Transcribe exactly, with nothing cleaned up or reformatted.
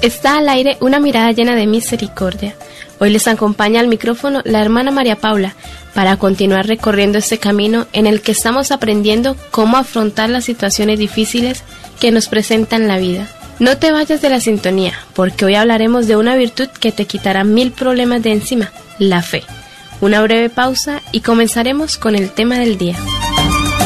Está al aire una mirada llena de misericordia. Hoy les acompaña al micrófono la hermana María Paula para continuar recorriendo este camino en el que estamos aprendiendo cómo afrontar las situaciones difíciles que nos presentan la vida. No te vayas de la sintonía, porque hoy hablaremos de una virtud que te quitará mil problemas de encima, la fe. Una breve pausa y comenzaremos con el tema del día.